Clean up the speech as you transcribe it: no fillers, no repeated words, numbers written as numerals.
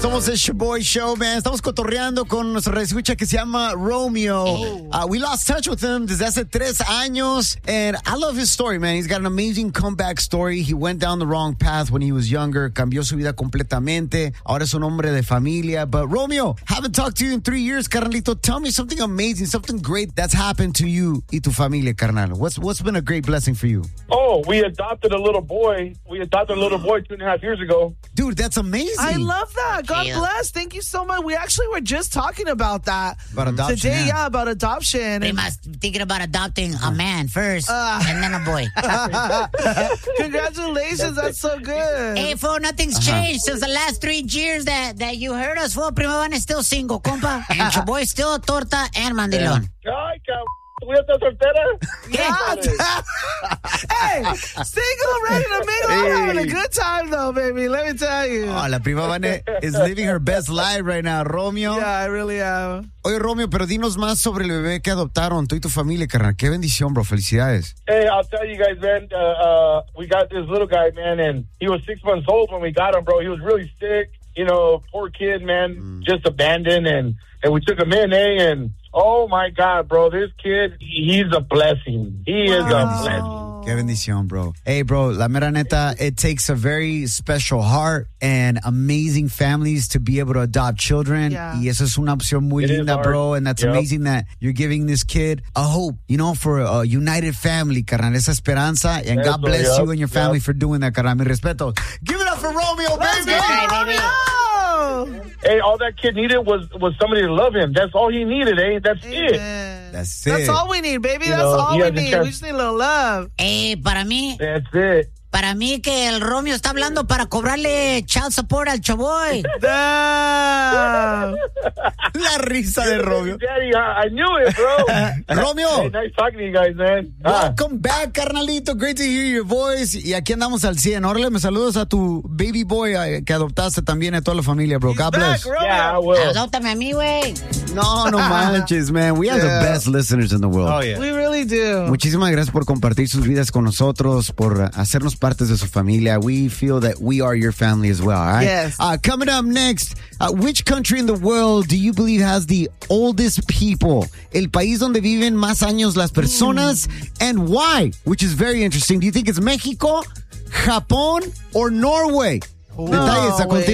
Somos el Shaboy Show, man. Estamos cotorreando con nuestro reescucha que se llama Romeo. We lost touch with him desde hace 3 años. And I love his story, man. He's got an amazing comeback story. He went down the wrong path when he was younger. Cambió su vida completamente. Ahora es un hombre de familia. But Romeo, haven't talked to you in 3 years, carnalito. Tell me something amazing, something great that's happened to you y tu familia, carnal. What's been a great blessing for you? Oh, we adopted a little boy. 2.5 years ago. Dude, that's amazing. I love that. God bless. Thank you so much. We actually were just talking about that. About adoption. Today, about adoption. They must thinking about adopting a man first and then a boy. Congratulations. That's so good. Hey, fool, nothing's changed since the last 3 years that you heard us, fool. Primo Van is still single, compa. And your boy still torta and mandilón. Ay, cabrón. ¿Tú ya estás soltera? Hey, single, ready to mingle. I'm having a good time, though, baby. Let me tell you. Oh, la prima Vane is living her best life right now, Romeo. Yeah, I really am. Oye, Romeo, pero dinos más sobre el bebé que adoptaron tú y tu familia, carnal. Qué bendición, bro. Felicidades. Hey, I'll tell you guys, man. We got this little guy, man, and he was 6 months old when we got him, bro. He was really sick. You know, poor kid, man, just abandoned, and we took him in, and oh my God, bro, this kid, he's a blessing. He is a blessing. Qué bendición, bro. Hey, bro, la mera neta, it takes a very special heart and amazing families to be able to adopt children. Yeah. Y eso es una opción muy linda, bro. And that's amazing that you're giving this kid a hope, you know, for a united family, carnal. Esa esperanza. And God bless you and your family for doing that, carnal. Mi respeto. Give it up for Romeo, baby. Hey, all that kid needed was somebody to love him. That's all he needed, eh? That's it. That's it. That's all we need, baby. That's all we need. We just need a little love. Para mí. That's it. Para mí que el Romeo está hablando para cobrarle child support al Chaboy. La risa de Romeo. Daddy, I knew it, bro. Romeo. Hey, nice talking to you guys, man. Welcome back, carnalito. Great to hear your voice. Y aquí andamos al 100. Órale, me saludos a tu baby boy que adoptaste también a toda la familia, bro. God bless. Yeah, I will. Adóptame a mí, güey. No manches, man. We have the best listeners in the world. Oh, yeah. We really do. Muchísimas gracias por compartir sus vidas con nosotros, por hacernos partes de su familia. We feel that we are your family as well, all right? Yes. Coming up next, which country in the world do you believe has the oldest people? El país donde viven más años las personas, and why? Which is very interesting. Do you think it's Mexico, Japón, or Norway? Detalles a continuación.